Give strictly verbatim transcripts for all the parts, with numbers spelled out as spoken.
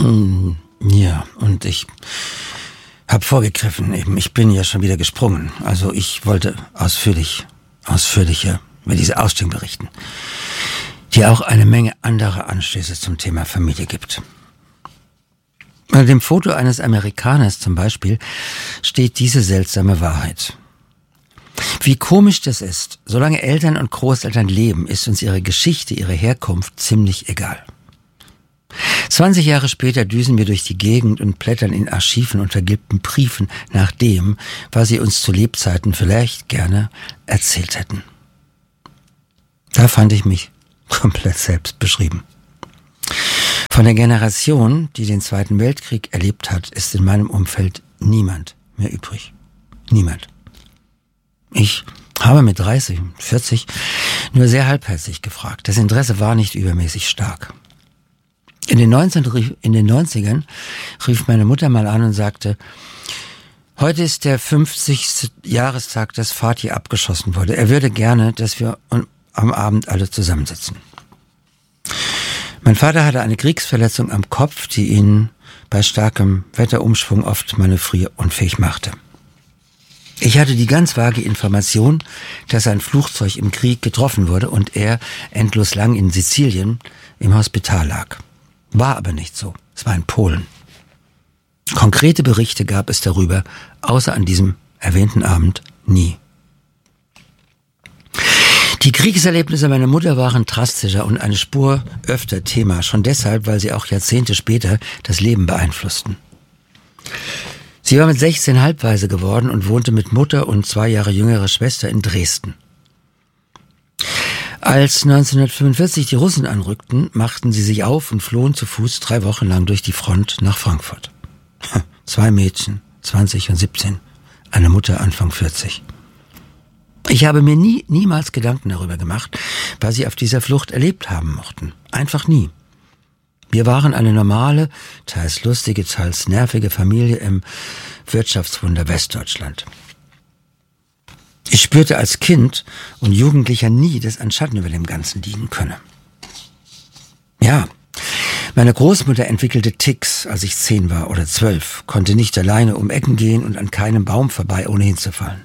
Ja, und ich habe vorgegriffen eben. Ich bin ja schon wieder gesprungen. Also ich wollte ausführlich, ausführlicher über diese Ausstellung berichten, die auch eine Menge anderer Anstöße zum Thema Familie gibt. Bei dem Foto eines Amerikaners zum Beispiel steht diese seltsame Wahrheit. Wie komisch das ist, solange Eltern und Großeltern leben, ist uns ihre Geschichte, ihre Herkunft ziemlich egal. zwanzig Jahre später düsen wir durch die Gegend und blättern in Archiven und vergilbten Briefen nach dem, was sie uns zu Lebzeiten vielleicht gerne erzählt hätten. Da fand ich mich komplett selbst beschrieben. Von der Generation, die den Zweiten Weltkrieg erlebt hat, ist in meinem Umfeld niemand mehr übrig. Niemand. Ich habe mit dreißig, vierzig nur sehr halbherzig gefragt. Das Interesse war nicht übermäßig stark. In den neunzigern rief meine Mutter mal an und sagte, heute ist der fünfzigste Jahrestag, dass Vati abgeschossen wurde. Er würde gerne, dass wir am Abend alle zusammensitzen. Mein Vater hatte eine Kriegsverletzung am Kopf, die ihn bei starkem Wetterumschwung oft manövrierunfähig machte. Ich hatte die ganz vage Information, dass ein Flugzeug im Krieg getroffen wurde und er endlos lang in Sizilien im Hospital lag. War aber nicht so. Es war in Polen. Konkrete Berichte gab es darüber, außer an diesem erwähnten Abend, nie. Die Kriegserlebnisse meiner Mutter waren drastischer und eine Spur öfter Thema, schon deshalb, weil sie auch Jahrzehnte später das Leben beeinflussten. Sie war mit sechzehn halbwaise geworden und wohnte mit Mutter und zwei Jahre jüngerer Schwester in Dresden. Als neunzehnhundertfünfundvierzig die Russen anrückten, machten sie sich auf und flohen zu Fuß drei Wochen lang durch die Front nach Frankfurt. Zwei Mädchen, zwanzig und siebzehn, eine Mutter Anfang vierzig. Ich habe mir nie, niemals Gedanken darüber gemacht, was sie auf dieser Flucht erlebt haben mochten. Einfach nie. Wir waren eine normale, teils lustige, teils nervige Familie im Wirtschaftswunder Westdeutschland. Ich spürte als Kind und Jugendlicher nie, dass ein Schatten über dem Ganzen liegen könne. Ja, meine Großmutter entwickelte Ticks, als ich zehn war oder zwölf, konnte nicht alleine um Ecken gehen und an keinem Baum vorbei, ohne hinzufallen.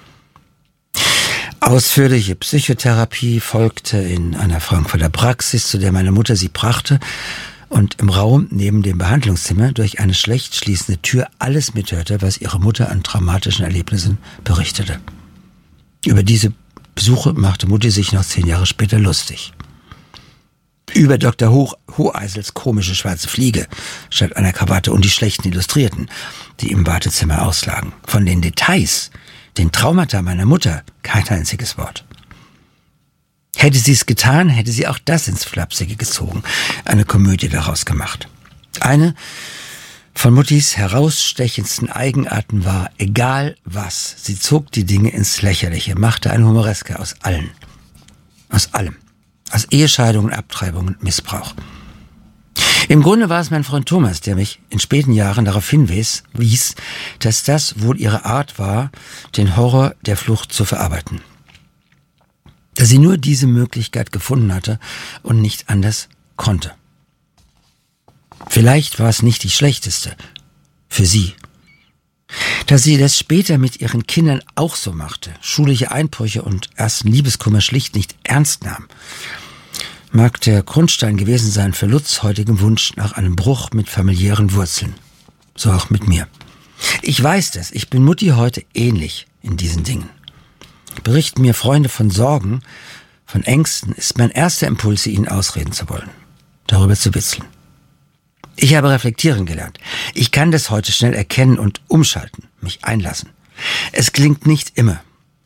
Ausführliche Psychotherapie folgte in einer Frankfurter Praxis, zu der meine Mutter sie brachte und im Raum neben dem Behandlungszimmer durch eine schlecht schließende Tür alles mithörte, was ihre Mutter an traumatischen Erlebnissen berichtete. Über diese Besuche machte Mutti sich noch zehn Jahre später lustig. Über Doktor Hoch, Hoheisels komische schwarze Fliege statt einer Krawatte und die schlechten Illustrierten, die im Wartezimmer auslagen. Von den Details, den Traumata meiner Mutter, kein einziges Wort. Hätte sie es getan, hätte sie auch das ins Flapsige gezogen, eine Komödie daraus gemacht. Eine von Muttis herausstechendsten Eigenarten war, egal was, sie zog die Dinge ins Lächerliche, machte eine Humoreske aus allen. Aus allem. Aus Ehescheidungen, Abtreibungen und Missbrauch. Im Grunde war es mein Freund Thomas, der mich in späten Jahren darauf hinwies, wies, dass das wohl ihre Art war, den Horror der Flucht zu verarbeiten. Dass sie nur diese Möglichkeit gefunden hatte und nicht anders konnte. Vielleicht war es nicht die schlechteste für sie. Dass sie das später mit ihren Kindern auch so machte, schulische Einbrüche und ersten Liebeskummer schlicht nicht ernst nahm, mag der Grundstein gewesen sein für Lutz' heutigem Wunsch nach einem Bruch mit familiären Wurzeln. So auch mit mir. Ich weiß das, ich bin Mutti heute ähnlich in diesen Dingen. Berichten mir Freunde von Sorgen, von Ängsten, ist mein erster Impuls, sie ihnen ausreden zu wollen, darüber zu witzeln. Ich habe reflektieren gelernt. Ich kann das heute schnell erkennen und umschalten, mich einlassen. Es klingt nicht immer.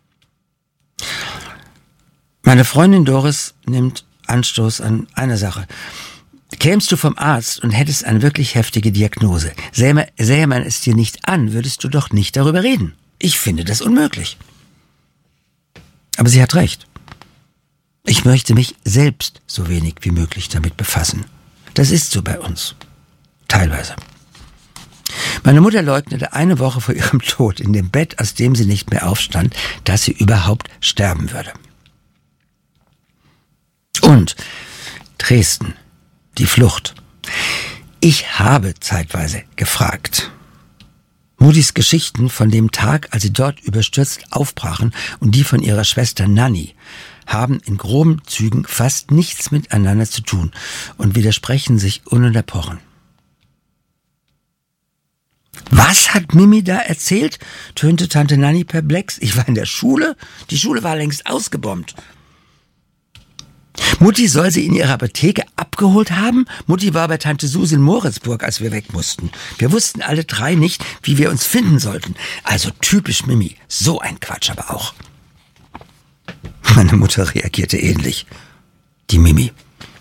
Meine Freundin Doris nimmt Anstoß an einer Sache. Kämst du vom Arzt und hättest eine wirklich heftige Diagnose, sähe man es dir nicht an, würdest du doch nicht darüber reden. Ich finde das unmöglich. Aber sie hat recht. Ich möchte mich selbst so wenig wie möglich damit befassen. Das ist so bei uns. Teilweise. Meine Mutter leugnete eine Woche vor ihrem Tod in dem Bett, aus dem sie nicht mehr aufstand, dass sie überhaupt sterben würde. Und Dresden, die Flucht. Ich habe zeitweise gefragt. Muttys Geschichten von dem Tag, als sie dort überstürzt aufbrachen, und die von ihrer Schwester Nanny haben in groben Zügen fast nichts miteinander zu tun und widersprechen sich ununterbrochen. Was hat Mimi da erzählt? Tönte Tante Nanny perplex. Ich war in der Schule. Die Schule war längst ausgebombt. Mutti soll sie in ihrer Apotheke abgeholt haben? Mutti war bei Tante Susi in Moritzburg, als wir weg mussten. Wir wussten alle drei nicht, wie wir uns finden sollten. Also typisch Mimi. So ein Quatsch aber auch. Meine Mutter reagierte ähnlich. Die Mimi.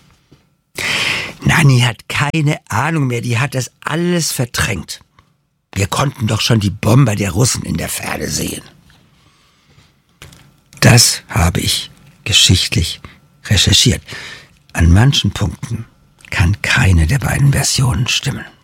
Nanny hat keine Ahnung mehr. Die hat das alles verdrängt. Wir konnten doch schon die Bomber der Russen in der Ferne sehen. Das habe ich geschichtlich recherchiert. An manchen Punkten kann keine der beiden Versionen stimmen.